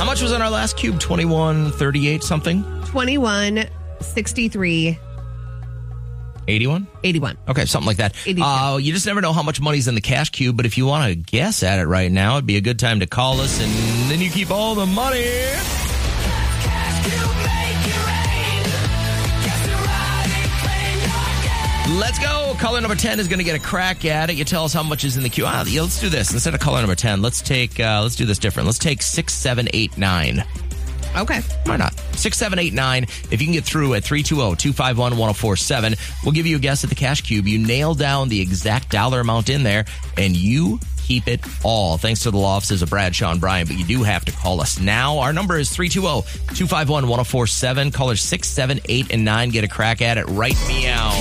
much was in our last cube? 2138 something? 2163. 81? 81. Okay, something like that. 82. You just never know how much money's in the cash cube, but if you want to guess at it right now, it'd be a good time to call us, and then you keep all the money. Let's go. Caller number 10 is going to get a crack at it. You tell us how much is in the queue. Let's do this. Instead of caller number 10, let's do this different. Let's take 6789. Okay. Why not? 6789. If you can get through at 320-251-1047, we'll give you a guess at the cash cube. You nail down the exact dollar amount in there, and you keep it all. Thanks to the law offices of Bradshaw and Bryan, but you do have to call us now. Our number is 320-251-1047. Callers 6, 7, 8, and 9 get a crack at it right meow.